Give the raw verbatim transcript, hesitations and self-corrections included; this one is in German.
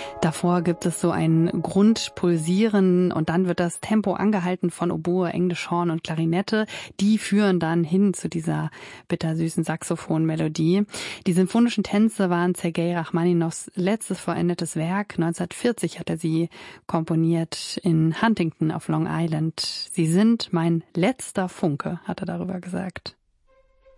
Davor gibt es so ein Grundpulsieren und dann wird das Tempo angehalten von Oboe, Englisch Horn und Klarinette. Die führen dann hin zu dieser bittersüßen Saxophonmelodie. Die sinfonischen Tänze waren Sergei Rachmaninows letztes vollendetes Werk. neunzehnhundertvierzig hat er sie komponiert in Huntington auf Long Island. Sie sind mein letzter Funke, hat er darüber gesagt.